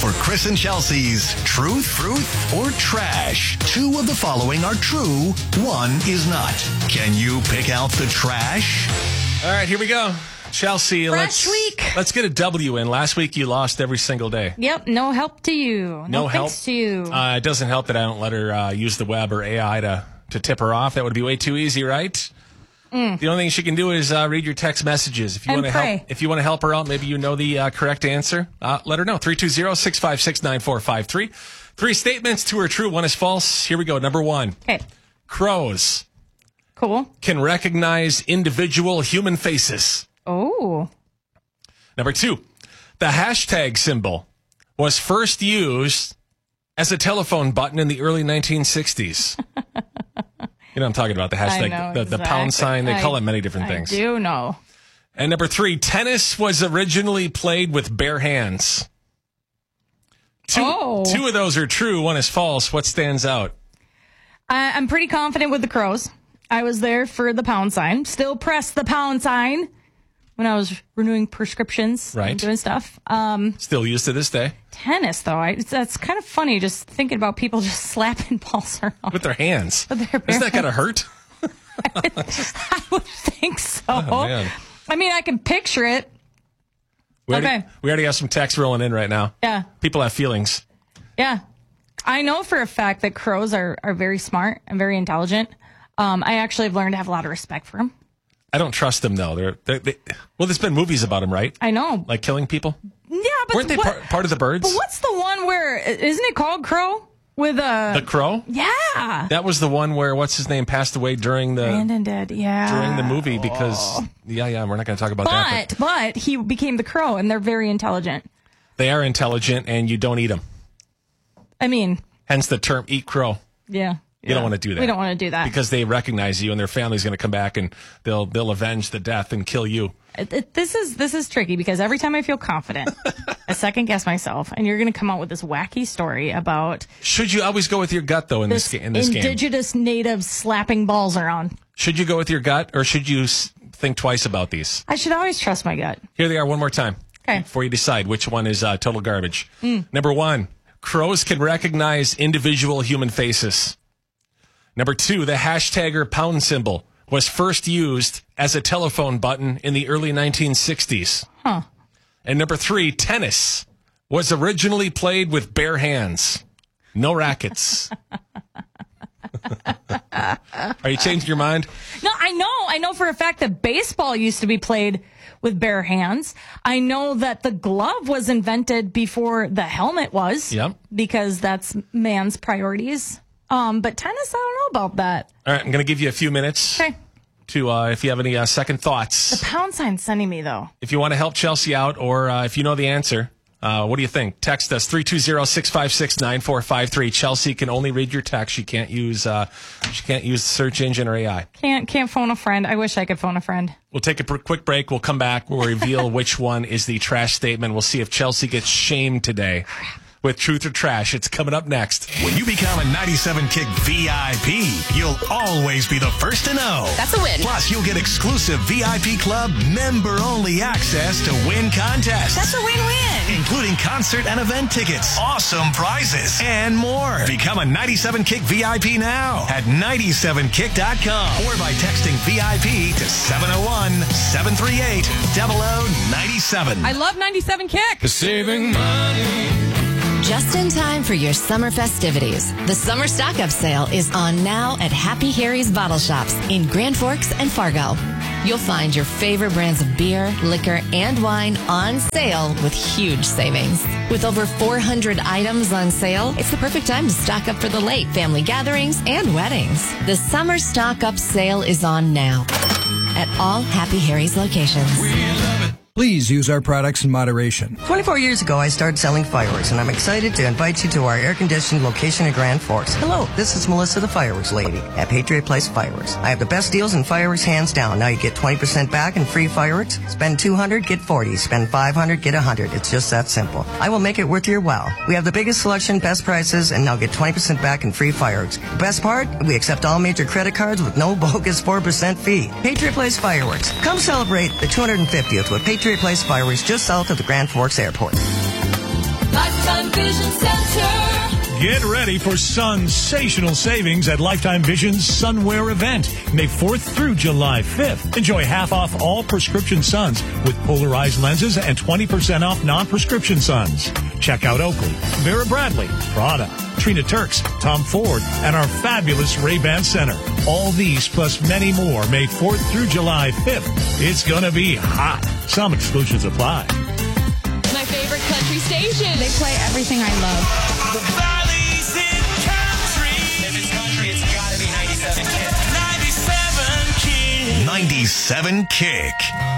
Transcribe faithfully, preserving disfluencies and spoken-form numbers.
for Chris and Chelsea's Truth, Truth, or Trash. Two of the following are true, one is not. Can you pick out the trash? All right, here we go. Chelsea, Fresh let's, week. let's get a W in. Last week you lost every single day. Yep, no help to you. No, No help. thanks to you. Uh, it doesn't help that I don't let her uh, use the web or A I to, to tip her off. That would be way too easy, right? Mm. The only thing she can do is uh, read your text messages. If you And want to pray. help, if you want to help her out, maybe you know the uh, correct answer. Uh, let her know. three two zero, six five six, nine four five three. Three statements, two are true, one is false. Here we go. Number one. Okay, Crows cool. can recognize individual human faces. Oh, Number two, the hashtag symbol was first used as a telephone button in the early nineteen sixties. You know what I'm talking about, the I hashtag, know the, the exactly. pound sign. They call I- it many different I things. do know. And number three, tennis was originally played with bare hands. Two, Oh. two of those are true. One is false. What stands out? I, I'm pretty confident with the Crows. I was there for the pound sign. Still press the pound sign when I was renewing prescriptions Right. and doing stuff. Um, Still used to this day. tennis, though, I, it's, that's kind of funny just thinking about people just slapping balls around. With their hands. With their bare Isn't that going to hurt? I would think so. Oh, man. I mean, I can picture it. We already, Okay. we already have some text rolling in right now. Yeah. People have feelings. Yeah. I know for a fact that crows are, are very smart and very intelligent. Um, I actually have learned to have a lot of respect for them. I don't trust them, though. They're, they're, they, well, there's been movies about them, right? I know. Like killing people? Yeah, but Weren't they what- part, part of the birds? But what's the one where isn't it called Crow with a The Crow? yeah? That was the one where what's his name passed away during the Brandon did, yeah. during the movie because yeah, yeah, we're not going to talk about that. But but he became the Crow, and they're very intelligent. They are intelligent, and you don't eat them. I mean, Hence the term "eat crow." yeah. You don't want to do that. We don't want to do that. because they recognize you, and their family's going to come back and they'll they'll avenge the death and kill you. It- it- this is this is tricky because every time I feel confident, I second guess myself, and you're going to come out with this wacky story about Should you always go with your gut though in this, this ga- in this game? indigenous natives slapping balls around. Should you go with your gut, or should you s- think twice about these? I should always trust my gut. Here they are one more time. Okay. Before you decide which one is uh, total garbage. Number one, crows can recognize individual human faces. Number two, the hashtag or pound symbol was first used as a telephone button in the early nineteen sixties. Huh. And number three, tennis was originally played with bare hands. No rackets. Are you changing your mind? No, I know. I know for a fact that baseball used to be played with bare hands. I know that the glove was invented before the helmet was. Yep. Because that's man's priorities. Um, but tennis, I don't know about that. All right, I'm going to give you a few minutes Okay. to, uh, if you have any uh, second thoughts. Pound sign sending me though. If you want to help Chelsea out, or uh, if you know the answer, uh, what do you think? Text us three two zero, six five six, nine four five three. Chelsea can only read your text. She can't use uh, she can't use the search engine or A I. Can't can't phone a friend. I wish I could phone a friend. We'll take a pr- quick break. We'll come back. We'll reveal which one is the trash statement. We'll see if Chelsea gets shamed today with truth or trash. It's coming up next. When you become a ninety-seven Kick V I P, you'll always be the first to know. That's a win. Plus, you'll get exclusive V I P Club member-only access to win contests. That's a win-win. Including concert and event tickets, awesome prizes, and more. Become a ninety-seven Kick V I P now at ninety-seven kick dot com or by texting V I P to seven oh one, seven three eight, zero zero nine seven. I love ninety-seven Kick. Saving money. Just in time for your summer festivities, the summer stock-up sale is on now at Happy Harry's Bottle Shops in Grand Forks and Fargo. You'll find your favorite brands of beer, liquor, and wine on sale with huge savings. With over four hundred items on sale, it's the perfect time to stock up for the late family gatherings and weddings. The summer stock-up sale is on now at all Happy Harry's locations. Please use our products in moderation. twenty-four years ago, I started selling fireworks, and I'm excited to invite you to our air-conditioned location in Grand Forks. Hello, this is Melissa, the fireworks lady at Patriot Place Fireworks. I have the best deals in fireworks, hands down. Now you get twenty percent back and free fireworks. Spend two hundred dollars, get forty dollars. Spend five hundred dollars, get one hundred dollars. It's just that simple. I will make it worth your while. We have the biggest selection, best prices, and now get twenty percent back and free fireworks. The best part? We accept all major credit cards with no bogus four percent fee. Patriot Place Fireworks. Come celebrate the two hundred fiftieth with Patriot Place Fireworks just south of the Grand Forks Airport. Hudson Vision Center. Get ready for sensational savings at Lifetime Vision's Sunwear event, May fourth through July fifth. Enjoy half off all prescription suns with polarized lenses and twenty percent off non-prescription suns. Check out Oakley, Vera Bradley, Prada, Trina Turks, Tom Ford, and our fabulous Ray-Ban Center. All these plus many more May fourth through July fifth. It's gonna be hot. Some exclusions apply. My favorite country station. They play everything I love. The Valley's in country. If it's country, it's gotta be ninety-seven Kick. ninety-seven Kick. ninety-seven Kick.